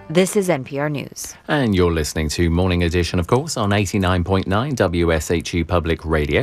This is NPR News. And you're listening to Morning Edition, of course, on 89.9 WSHU Public Radio,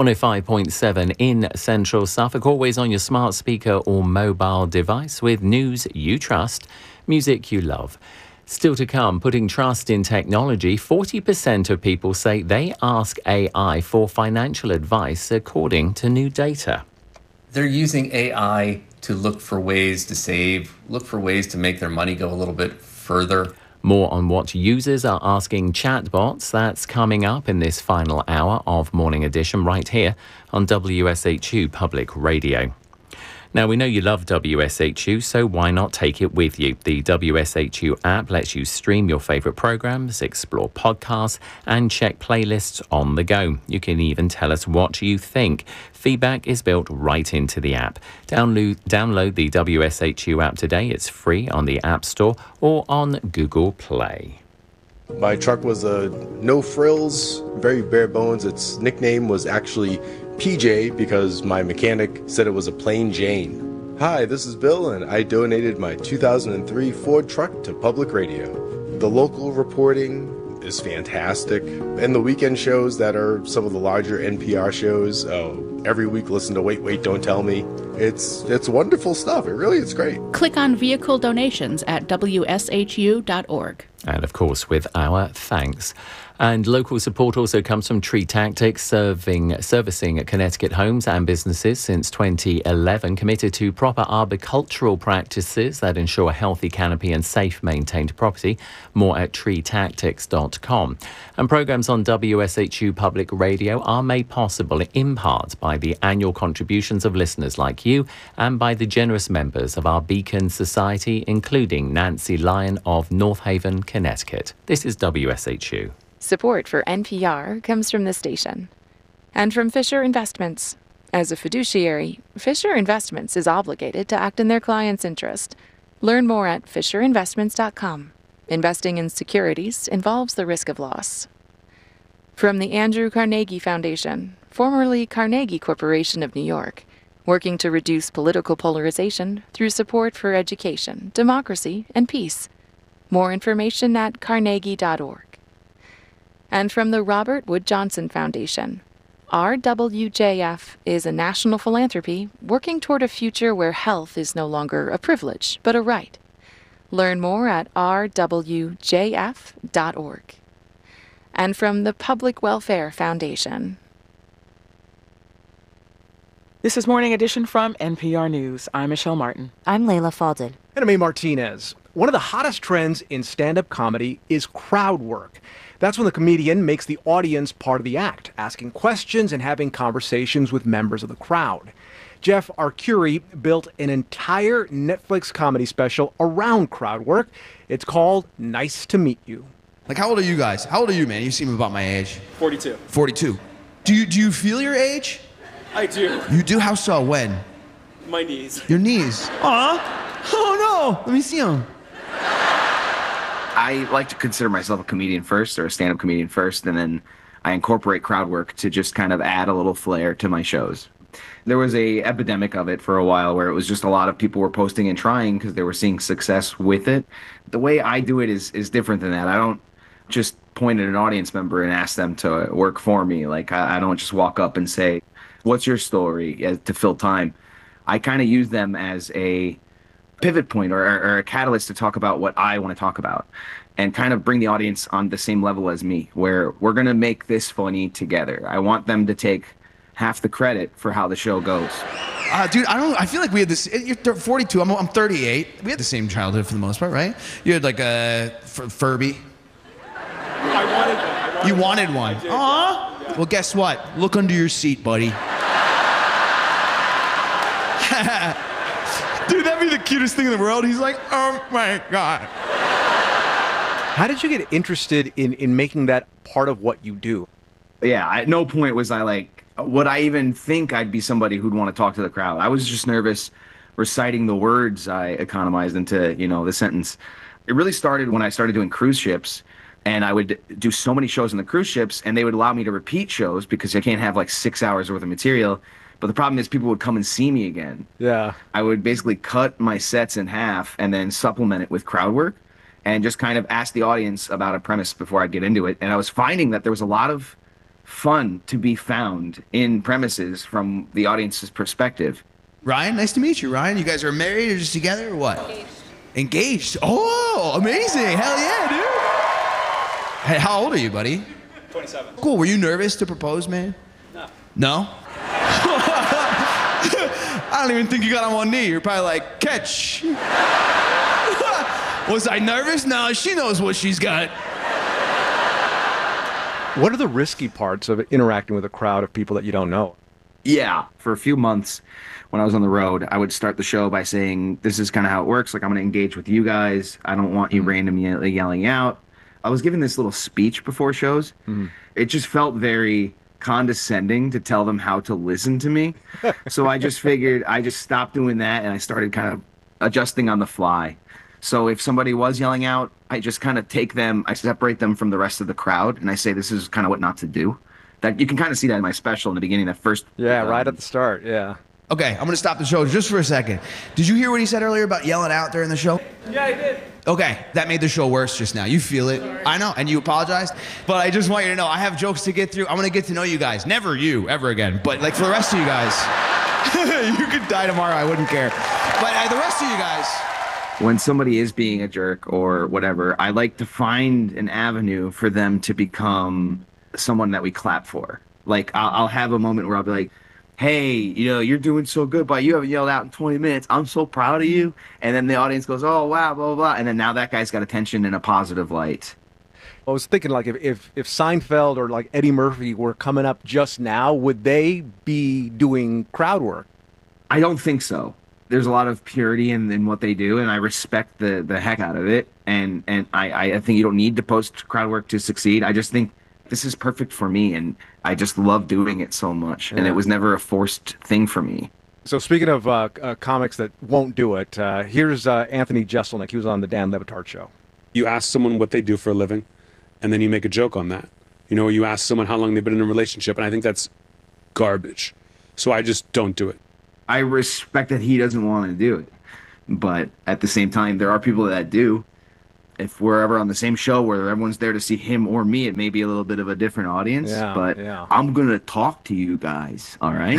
105.7 in Central Suffolk, always on your smart speaker or mobile device with news you trust, music you love. Still to come, putting trust in technology, 40% of people say they ask AI for financial advice, according to new data. They're using AI to look for ways to save, look for ways to make their money go a little bit further. More on what users are asking chatbots. That's coming up in this final hour of Morning Edition right here on WSHU Public Radio. Now, we know you love WSHU, so why not take it with you? The WSHU app lets you stream your favourite programmes, explore podcasts, and check playlists on the go. You can even tell us what you think. Feedback is built right into the app. Download the WSHU app today. It's free on the App Store or on Google Play. My truck was a no frills, very bare bones. Its nickname was actually PJ because my mechanic said it was a plain Jane. Hi, this is Bill, and I donated my 2003 Ford truck to public radio. The local reporting is fantastic, and the weekend shows that are some of the larger NPR shows. Every week listen to Wait, Wait, Don't Tell Me. It's wonderful stuff. It's great. Click on vehicle donations at WSHU.org. And of course, with our thanks. And local support also comes from Tree Tactics, servicing Connecticut homes and businesses since 2011, committed to proper arboricultural practices that ensure a healthy canopy and safe maintained property. More at treetactics.com. And programs on WSHU Public Radio are made possible in part by the annual contributions of listeners like you and by the generous members of our Beacon Society, including Nancy Lyon of North Haven, Connecticut. This is WSHU. Support for NPR comes from the station and from Fisher Investments. As a fiduciary, Fisher Investments is obligated to act in their client's interest. Learn more at fisherinvestments.com. Investing in securities involves the risk of loss. From the Andrew Carnegie Foundation, formerly Carnegie Corporation of New York, working to reduce political polarization through support for education, democracy, and peace. More information at carnegie.org. And from the Robert Wood Johnson Foundation, RWJF is a national philanthropy working toward a future where health is no longer a privilege, but a right. Learn more at rwjf.org. And from the Public Welfare Foundation. This is Morning Edition from NPR News. I'm Michelle Martin. I'm Layla Faldin. And I'm A. Martinez. One of the hottest trends in stand-up comedy is crowd work. That's when the comedian makes the audience part of the act, asking questions and having conversations with members of the crowd. Jeff Arcuri built an entire Netflix comedy special around crowd work. It's called Nice to Meet You. Like, how old are you guys? How old are you, man? You seem about my age. 42. 42. Do you feel your age? I do. You do? How so? When? My knees. Your knees? Aw. Oh, no. Let me see them. I like to consider myself a comedian first, or a stand-up comedian first, and then I incorporate crowd work to just kind of add a little flair to my shows. There was a epidemic of it for a while where it was just a lot of people were posting and trying because they were seeing success with it. The way I do it is different than that. I don't just point at an audience member and ask them to work for me. Like, I don't just walk up and say, what's your story, to fill time. I kind of use them as a pivot point or a catalyst to talk about what I want to talk about and kind of bring the audience on the same level as me, where we're going to make this funny together. I want them to take half the credit for how the show goes. Dude, I feel like we had this. You're 42. I'm 38. We had the same childhood for the most part, right? You had like a Furby. I wanted one. You wanted one. Aw. Yeah. Well, guess what? Look under your seat, buddy. Dude, that'd be the cutest thing in the world. He's like, oh my God. How did you get interested in making that part of what you do? Yeah, at no point was I like, would I even think I'd be somebody who'd want to talk to the crowd? I was just nervous reciting the words I economized into, the sentence. It really started when I started doing cruise ships, and I would do so many shows on the cruise ships, and they would allow me to repeat shows because I can't have like 6 hours worth of material. But the problem is people would come and see me again. Yeah. I would basically cut my sets in half and then supplement it with crowd work. and just kind of ask the audience about a premise before I get into it. And I was finding that there was a lot of fun to be found in premises from the audience's perspective. Ryan, nice to meet you, Ryan. You guys are married or just together or what? Engaged. Oh, amazing. Hell yeah, dude. Hey, how old are you, buddy? 27. Cool. Were you nervous to propose, man? No. No? I don't even think you got on one knee. You're probably like, catch. Was I nervous? No, she knows what she's got. What are the risky parts of interacting with a crowd of people that you don't know? Yeah. For a few months when I was on the road, I would start the show by saying, this is kind of how it works. Like, I'm going to engage with you guys. I don't want you randomly yelling out. I was giving this little speech before shows. It just felt very condescending to tell them how to listen to me. So I just figured I just stopped doing that and I started kind of adjusting on the fly. So if somebody was yelling out, I just kind of take them, I separate them from the rest of the crowd, and I say this is kind of what not to do. That you can kind of see that in my special in the beginning, that first. Yeah, right at the start, yeah. Okay, I'm going to stop the show just for a second. Did you hear what he said earlier about yelling out during the show? Yeah, I did. Okay, that made the show worse just now. You feel it. I know, and you apologized. But I just want you to know, I have jokes to get through. I'm going to get to know you guys. Never you, ever again. But like for the rest of you guys, you could die tomorrow. I wouldn't care. But the rest of you guys. When somebody is being a jerk or whatever, I like to find an avenue for them to become someone that we clap for. Like, I'll have a moment where I'll be like, hey, you know, you're doing so good, but you haven't yelled out in 20 minutes. I'm so proud of you. And then the audience goes, oh, wow, blah, blah, blah. And then now that guy's got attention in a positive light. I was thinking, like, if Seinfeld or, like, Eddie Murphy were coming up just now, would they be doing crowd work? I don't think so. There's a lot of purity in what they do, and I respect the heck out of it. And I think you don't need to post crowd work to succeed. I just think this is perfect for me, and I just love doing it so much. Yeah. And it was never a forced thing for me. So speaking of comics that won't do it, here's Anthony Jeselnik. He was on the Dan Le Batard Show. You ask someone what they do for a living, and then you make a joke on that. You know, you ask someone how long they've been in a relationship, and I think that's garbage. So I just don't do it. I respect that he doesn't want to do it. But at the same time, there are people that do. If we're ever on the same show where everyone's there to see him or me, it may be a little bit of a different audience. But I'm going to talk to you guys, all right?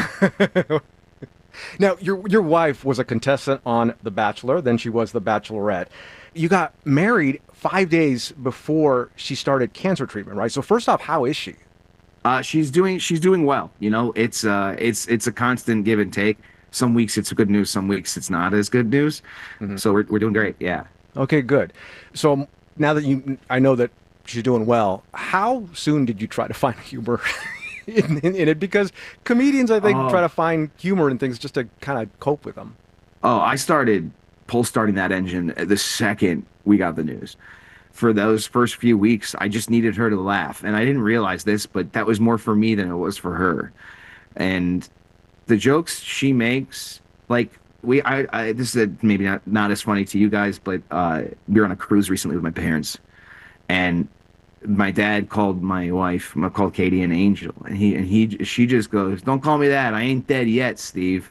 Now, your wife was a contestant on The Bachelor, then she was The Bachelorette. You got married 5 days before she started cancer treatment, right? So first off, how is she? She's doing well. You know, it's a constant give and take. Some weeks it's good news, some weeks it's not as good news. Mm-hmm. So we're doing great. Yeah. Okay, good. So now that I know that she's doing well, how soon did you try to find humor in it? Because comedians, I think, try to find humor in things just to kind of cope with them. Oh, I started starting that engine the second we got the news. For those first few weeks, I just needed her to laugh. And I didn't realize this, but that was more for me than it was for her. And the jokes she makes, like, this is maybe not as funny to you guys, but we were on a cruise recently with my parents. And my dad called my wife, called Katie an angel. And she just goes, don't call me that. I ain't dead yet, Steve.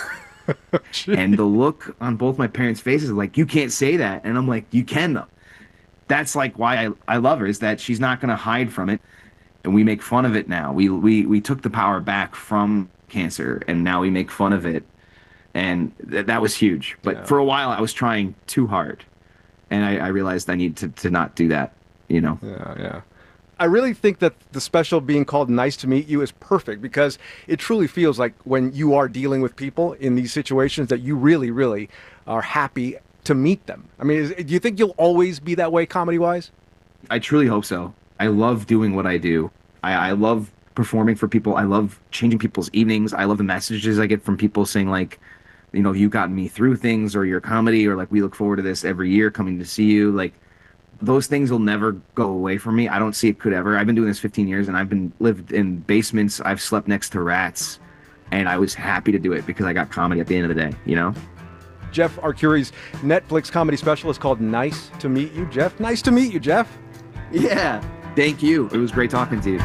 And the look on both my parents' faces, like, you can't say that. And I'm like, you can, though. That's like why I love her, is that she's not going to hide from it. And we make fun of it now. We took the power back from cancer, and now we make fun of it. And that was huge. But for a while, I was trying too hard. And I realized I need to not do that, you know? Yeah. I really think that the special being called Nice to Meet You is perfect, because it truly feels like when you are dealing with people in these situations that you really, really are happy to meet them. I mean, do you think you'll always be that way comedy-wise? I truly hope so. I love doing what I do. I love performing for people. I love changing people's evenings. I love the messages I get from people saying, like, you know, you got me through things, or your comedy, or like, we look forward to this every year coming to see you. Like, those things will never go away from me. I don't see it could ever. I've been doing this 15 years, and I've lived in basements. I've slept next to rats, and I was happy to do it because I got comedy at the end of the day, you know? Jeff Arcuri's Netflix comedy special is called Nice to Meet You. Jeff, nice to meet you, Jeff. Yeah, thank you. It was great talking to you.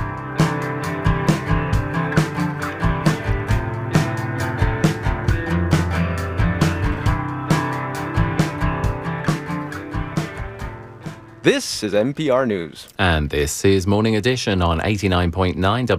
This is NPR News. And this is Morning Edition on 89.9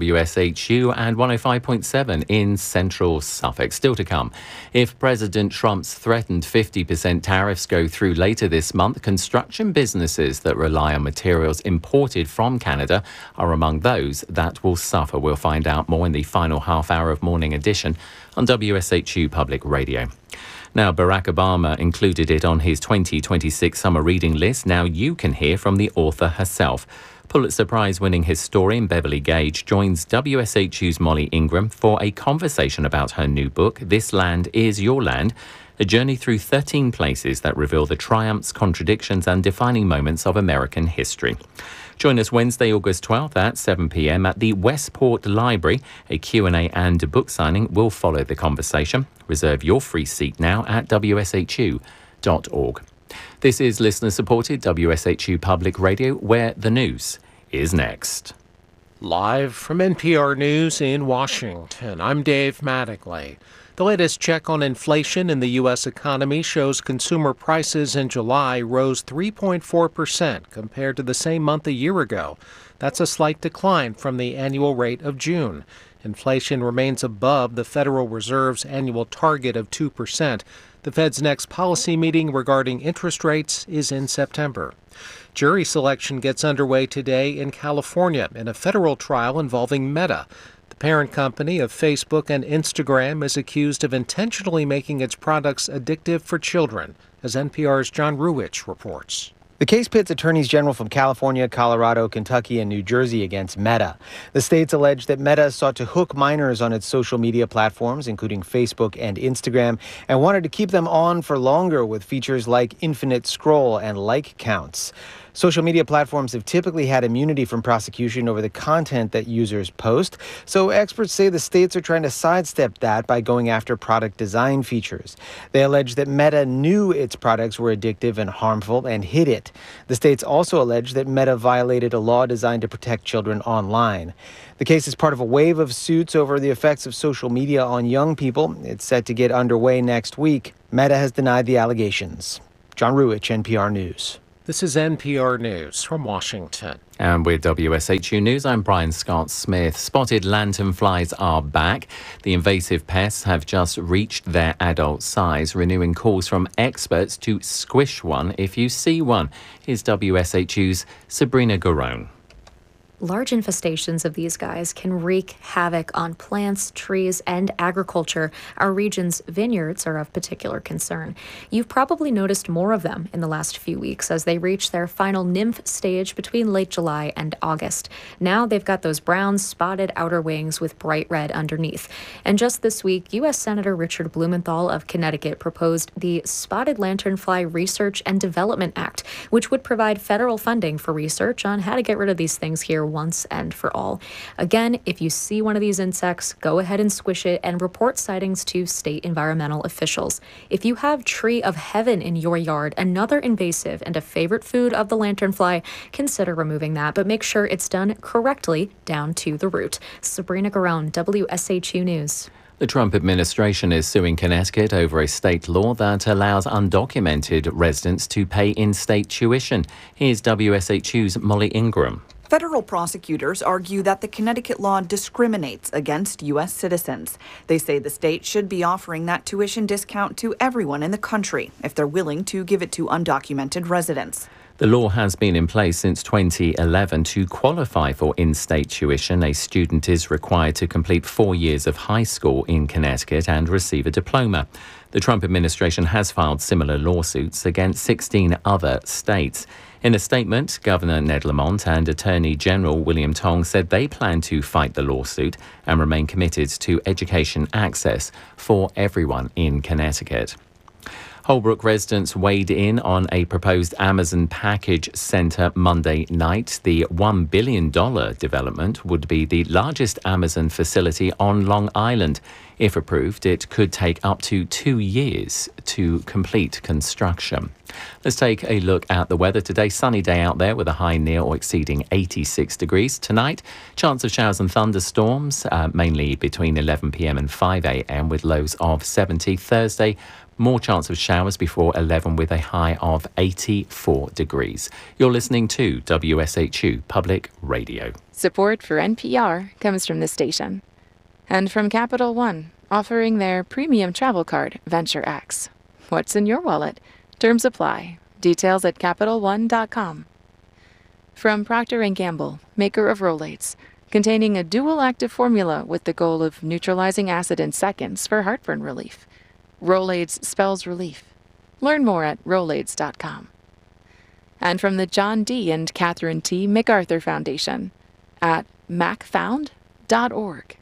WSHU and 105.7 in central Suffolk. Still to come. If President Trump's threatened 50% tariffs go through later this month, construction businesses that rely on materials imported from Canada are among those that will suffer. We'll find out more in the final half hour of Morning Edition on WSHU Public Radio. Now, Barack Obama included it on his 2026 summer reading list. Now you can hear from the author herself. Pulitzer Prize-winning historian Beverly Gage joins WSHU's Molly Ingram for a conversation about her new book, This Land Is Your Land, a journey through 13 places that reveal the triumphs, contradictions and defining moments of American history. Join us Wednesday, August 12th at 7 p.m. at the Westport Library. A Q&A and a book signing will follow the conversation. Reserve your free seat now at wshu.org. This is listener-supported WSHU Public Radio, where the news is next. Live from NPR News in Washington, I'm Dave Mattingly. The latest check on inflation in the U.S. economy shows consumer prices in July rose 3.4% compared to the same month a year ago. That's a slight decline from the annual rate of June. Inflation remains above the Federal Reserve's annual target of 2%. The Fed's next policy meeting regarding interest rates is in September. Jury selection gets underway today in California in a federal trial involving Meta. The parent company of Facebook and Instagram is accused of intentionally making its products addictive for children, as NPR's John Ruwitch reports. The case pits attorneys general from California, Colorado, Kentucky, and New Jersey against Meta. The states allege that Meta sought to hook minors on its social media platforms, including Facebook and Instagram, and wanted to keep them on for longer with features like infinite scroll and like counts. Social media platforms have typically had immunity from prosecution over the content that users post, so experts say the states are trying to sidestep that by going after product design features. They allege that Meta knew its products were addictive and harmful and hid it. The states also allege that Meta violated a law designed to protect children online. The case is part of a wave of suits over the effects of social media on young people. It's set to get underway next week. Meta has denied the allegations. John Ruwitch, NPR News. This is NPR News from Washington. And with WSHU News, I'm Brian Scott Smith. Spotted lanternflies are back. The invasive pests have just reached their adult size, renewing calls from experts to squish one if you see one. Here's WSHU's Sabrina Garone. Large infestations of these guys can wreak havoc on plants, trees, and agriculture. Our region's vineyards are of particular concern. You've probably noticed more of them in the last few weeks as they reach their final nymph stage between late July and August. Now they've got those brown spotted outer wings with bright red underneath. And just this week, U.S. Senator Richard Blumenthal of Connecticut proposed the Spotted Lanternfly Research and Development Act, which would provide federal funding for research on how to get rid of these things here once and for all. Again, if you see one of these insects, go ahead and squish it and report sightings to state environmental officials. If you have tree of heaven in your yard, another invasive and a favorite food of the lanternfly, consider removing that, but make sure it's done correctly down to the root. Sabrina Garone, WSHU News. The Trump administration is suing Connecticut over a state law that allows undocumented residents to pay in-state tuition. Here's WSHU's Molly Ingram. Federal prosecutors argue that the Connecticut law discriminates against U.S. citizens. They say the state should be offering that tuition discount to everyone in the country if they're willing to give it to undocumented residents. The law has been in place since 2011. To qualify for in-state tuition, a student is required to complete 4 years of high school in Connecticut and receive a diploma. The Trump administration has filed similar lawsuits against 16 other states. In a statement, Governor Ned Lamont and Attorney General William Tong said they plan to fight the lawsuit and remain committed to education access for everyone in Connecticut. Holbrook residents weighed in on a proposed Amazon package center Monday night. The $1 billion development would be the largest Amazon facility on Long Island. If approved, it could take up to 2 years to complete construction. Let's take a look at the weather today. Sunny day out there with a high near or exceeding 86 degrees. Tonight, chance of showers and thunderstorms, mainly between 11 p.m. and 5 a.m. with lows of 70. Thursday, More chance of showers before 11 with a high of 84 degrees. You're listening to WSHU Public Radio. Support for NPR comes from this station. And from Capital One, offering their premium travel card, Venture X. What's in your wallet? Terms apply. Details at CapitalOne.com. From Procter & Gamble, maker of Rolaids, containing a dual active formula with the goal of neutralizing acid in seconds for heartburn relief. Rolaids spells relief. Learn more at Rolaids.com. And from the John D. and Catherine T. MacArthur Foundation at macfound.org.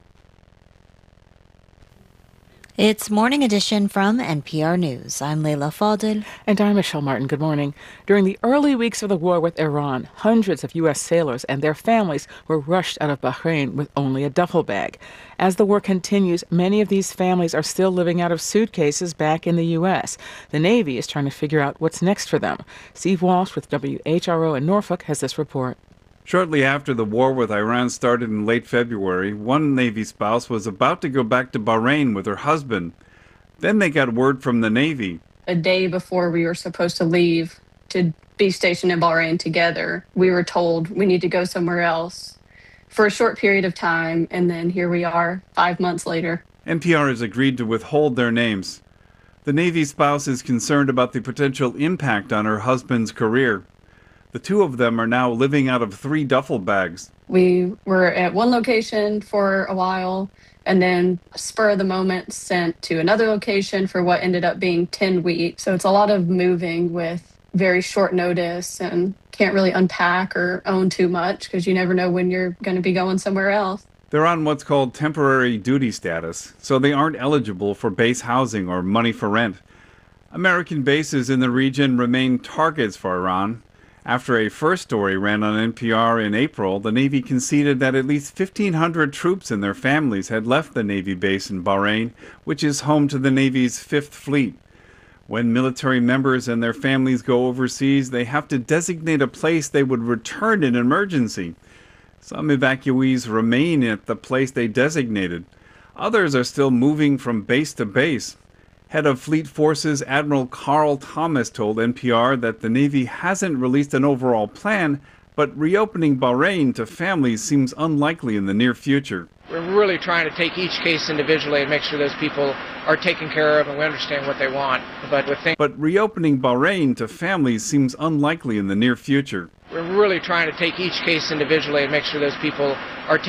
It's Morning Edition from NPR News. I'm Leila Fadel. And I'm Michelle Martin. Good morning. During the early weeks of the war with Iran, hundreds of U.S. sailors and their families were rushed out of Bahrain with only a duffel bag. As the war continues, many of these families are still living out of suitcases back in the U.S. The Navy is trying to figure out what's next for them. Steve Walsh with WHRO in Norfolk has this report. Shortly after the war with Iran started in late February, one Navy spouse was about to go back to Bahrain with her husband. Then they got word from the Navy. A day before we were supposed to leave to be stationed in Bahrain together, we were told we need to go somewhere else for a short period of time, and then here we are 5 months later. NPR has agreed to withhold their names. The Navy spouse is concerned about the potential impact on her husband's career. The two of them are now living out of 3 duffel bags. We were at one location for a while, and then spur of the moment sent to another location for what ended up being 10 weeks. So it's a lot of moving with very short notice, and can't really unpack or own too much because you never know when you're going to be going somewhere else. They're on what's called temporary duty status, so they aren't eligible for base housing or money for rent. American bases in the region remain targets for Iran. After a first story ran on NPR in April, the Navy conceded that at least 1,500 troops and their families had left the Navy base in Bahrain, which is home to the Navy's 5th Fleet. When military members and their families go overseas, they have to designate a place they would return in emergency. Some evacuees remain at the place they designated. Others are still moving from base to base. Head of Fleet Forces Admiral Carl Thomas told NPR that the Navy hasn't released an overall plan, but reopening Bahrain to families seems unlikely in the near future. We're really trying to take each case individually and make sure those people are taken care of and we understand what they want. But reopening Bahrain to families seems unlikely in the near future. We're really trying to take each case individually and make sure those people are